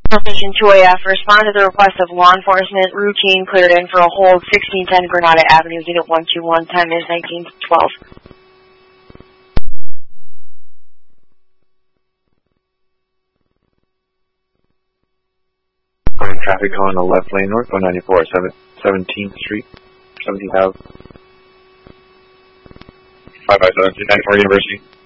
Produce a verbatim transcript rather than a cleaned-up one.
Station two A F, respond to the request of law enforcement, routine, cleared in for a hold, sixteen ten Granada Avenue, Unit one two one, time is nineteen twelve. Traffic on the left lane north, one ninety-four, seventeenth Street, seventeen thousand. five five seven, ninety-four University.